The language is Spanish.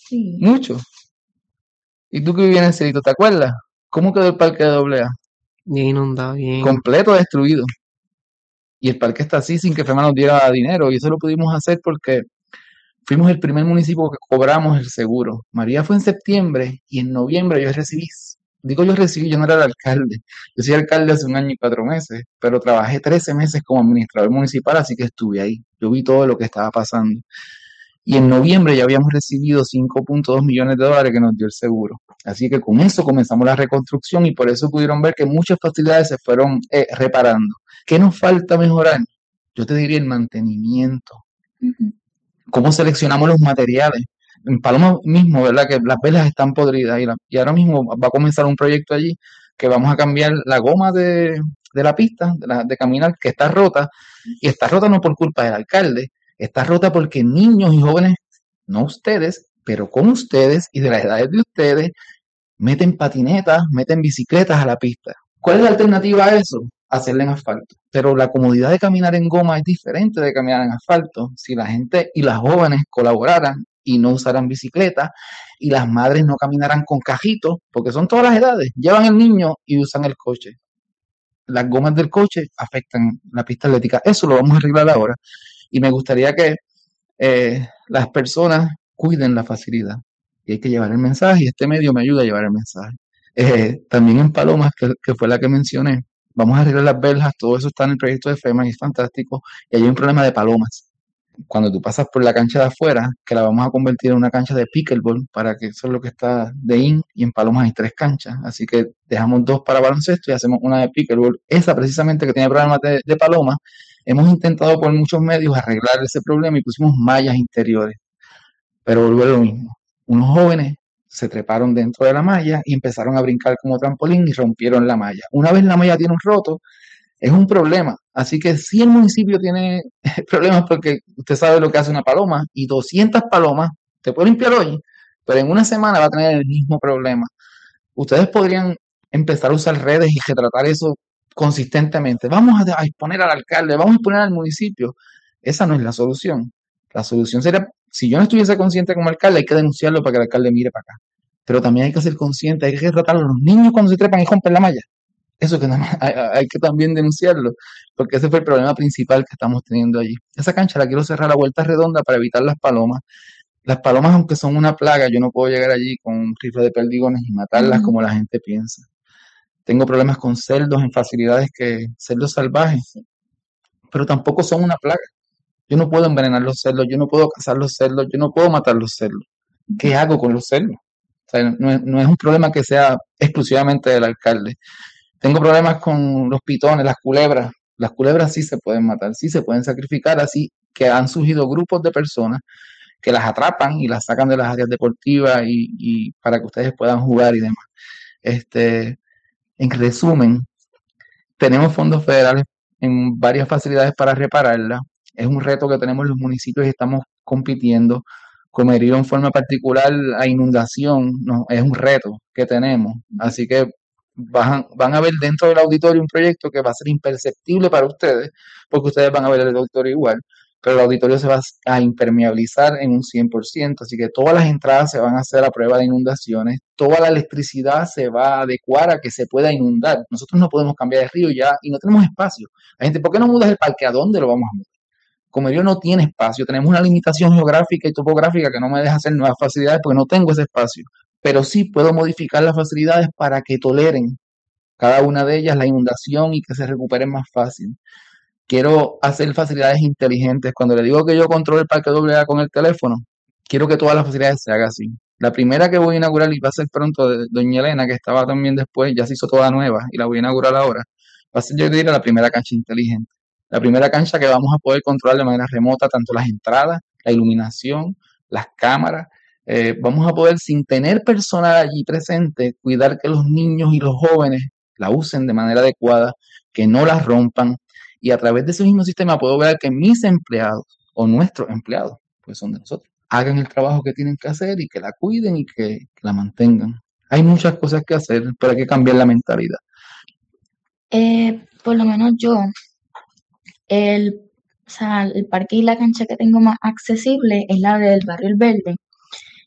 Sí. Mucho. ¿Y tú que vivías en Cerrito, te acuerdas? ¿Cómo quedó el parque de AA? Bien inundado, bien. Completo destruido. Y el parque está así sin que FEMA nos diera dinero. Y eso lo pudimos hacer porque fuimos el primer municipio que cobramos el seguro. María fue en septiembre y en noviembre yo recibí. Digo yo recibí, yo no era el alcalde. Yo soy alcalde hace 1 año y 4 meses, pero trabajé 13 meses como administrador municipal, así que estuve ahí. Yo vi todo lo que estaba pasando. Y en noviembre ya habíamos recibido $5.2 millones que nos dio el seguro. Así que con eso comenzamos la reconstrucción y por eso pudieron ver que muchas facilidades se fueron reparando. ¿Qué nos falta mejorar? Yo te diría el mantenimiento. Ujú. ¿Cómo seleccionamos los materiales? En Paloma mismo, ¿verdad? Que las velas están podridas y ahora mismo va a comenzar un proyecto allí que vamos a cambiar la goma de la pista, de caminar, que está rota, y está rota no por culpa del alcalde, está rota porque niños y jóvenes, no ustedes, pero con ustedes y de las edades de ustedes, meten patinetas, meten bicicletas a la pista. ¿Cuál es la alternativa a eso? Hacerla en asfalto. Pero la comodidad de caminar en goma es diferente de caminar en asfalto. Si la gente y las jóvenes colaboraran y no usaran bicicleta y las madres no caminaran con cajitos, porque son todas las edades, llevan el niño y usan el coche. Las gomas del coche afectan la pista atlética. Eso lo vamos a arreglar ahora. Y me gustaría que las personas cuiden la facilidad. Y hay que llevar el mensaje y este medio me ayuda a llevar el mensaje. También en Palomas, que fue la que mencioné, vamos a arreglar las verjas, todo eso está en el proyecto de FEMA y es fantástico. Y hay un problema de palomas. Cuando tú pasas por la cancha de afuera, que la vamos a convertir en una cancha de pickleball, para que eso es lo que está de in, y en Palomas hay 3 canchas. Así que dejamos 2 para baloncesto y hacemos una de pickleball. Esa precisamente que tiene problemas de palomas, hemos intentado por muchos medios arreglar ese problema y pusimos mallas interiores. Pero volvió lo mismo. Unos jóvenes se treparon dentro de la malla y empezaron a brincar como trampolín y rompieron la malla. Una vez la malla tiene un roto, es un problema. Así que si el municipio tiene problemas porque usted sabe lo que hace una paloma y 200 palomas, te puede limpiar hoy, pero en una semana va a tener el mismo problema. Ustedes podrían empezar a usar redes y retratar eso consistentemente. Vamos a exponer al alcalde, vamos a exponer al municipio. Esa no es la solución. La solución sería, si yo no estuviese consciente como alcalde, hay que denunciarlo para que el alcalde mire para acá. Pero también hay que ser consciente, hay que tratar a los niños cuando se trepan y rompen la malla. Eso que nada más hay que también denunciarlo, porque ese fue el problema principal que estamos teniendo allí. Esa cancha la quiero cerrar a vuelta redonda para evitar las palomas. Las palomas, aunque son una plaga, yo no puedo llegar allí con un rifle de perdigones y matarlas como la gente piensa. Tengo problemas con cerdos en facilidades cerdos salvajes, pero tampoco son una plaga. Yo no puedo envenenar los cerdos, yo no puedo cazar los cerdos, yo no puedo matar los cerdos. ¿Qué hago con los cerdos? O sea, no es un problema que sea exclusivamente del alcalde. Tengo problemas con los pitones, las culebras. Las culebras sí se pueden matar, sí se pueden sacrificar, así que han surgido grupos de personas que las atrapan y las sacan de las áreas deportivas y para que ustedes puedan jugar y demás. En resumen, tenemos fondos federales en varias facilidades para repararla. Es un reto que tenemos los municipios y estamos compitiendo. Comerío en forma particular a inundación, no, es un reto que tenemos. Así que van a ver dentro del auditorio un proyecto que va a ser imperceptible para ustedes, porque ustedes van a ver el auditorio igual, pero el auditorio se va a impermeabilizar en un 100%, así que todas las entradas se van a hacer a prueba de inundaciones, toda la electricidad se va a adecuar a que se pueda inundar. Nosotros no podemos cambiar el río ya y no tenemos espacio. La gente, ¿por qué no mudas el parque? ¿A dónde lo vamos a mudar? Comerío no tiene espacio, tenemos una limitación geográfica y topográfica que no me deja hacer nuevas facilidades porque no tengo ese espacio, pero sí puedo modificar las facilidades para que toleren cada una de ellas la inundación y que se recuperen más fácil. Quiero hacer facilidades inteligentes. Cuando le digo que yo controlo el parque AA con el teléfono, quiero que todas las facilidades se hagan así. La primera que voy a inaugurar y va a ser pronto de Doña Elena, que estaba también después, ya se hizo toda nueva y la voy a inaugurar ahora, va a ser yo diría la primera cancha inteligente. La primera cancha que vamos a poder controlar de manera remota tanto las entradas, la iluminación, las cámaras. Vamos a poder, sin tener personal allí presente, cuidar que los niños y los jóvenes la usen de manera adecuada, que no la rompan, y a través de ese mismo sistema puedo ver que mis empleados o nuestros empleados, pues son de nosotros, hagan el trabajo que tienen que hacer y que la cuiden y que la mantengan. Hay muchas cosas que hacer, pero hay que cambiar la mentalidad. Por lo menos yo, o sea, el parque y la cancha que tengo más accesible es la del Barrio El Verde,